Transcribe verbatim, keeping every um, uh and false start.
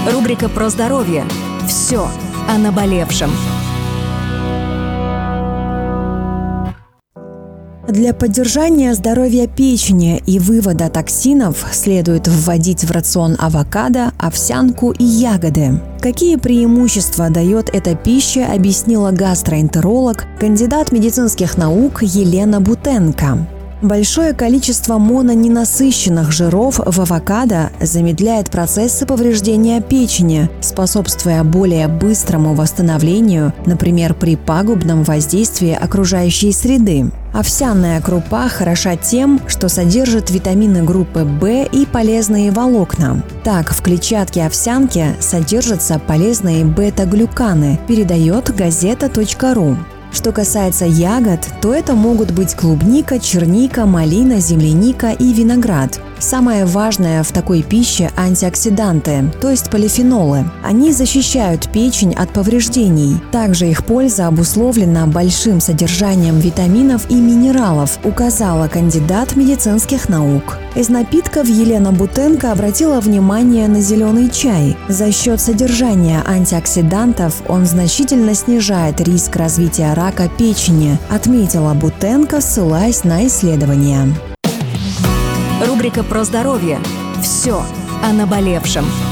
Рубрика про здоровье. Все о наболевшем. Для поддержания здоровья печени и вывода токсинов следует вводить в рацион авокадо, овсянку и ягоды. Какие преимущества дает эта пища, объяснила гастроэнтеролог, кандидат медицинских наук Елена Бутенко. Большое количество мононенасыщенных жиров в авокадо замедляет процессы повреждения печени, способствуя более быстрому восстановлению, например, при пагубном воздействии окружающей среды. Овсяная крупа хороша тем, что содержит витамины группы В и полезные волокна. Так, в клетчатке овсянки содержатся полезные бета-глюканы, передает газета точка ру. Что касается ягод, то это могут быть клубника, черника, малина, земляника и виноград. Самое важное в такой пище – антиоксиданты, то есть полифенолы. Они защищают печень от повреждений. Также их польза обусловлена большим содержанием витаминов и минералов, указала кандидат медицинских наук. Из напитков Елена Бутенко обратила внимание на зеленый чай. За счет содержания антиоксидантов он значительно снижает риск развития рака печени, отметила Бутенко, ссылаясь на исследования. Рубрика про здоровье. Все о наболевшем.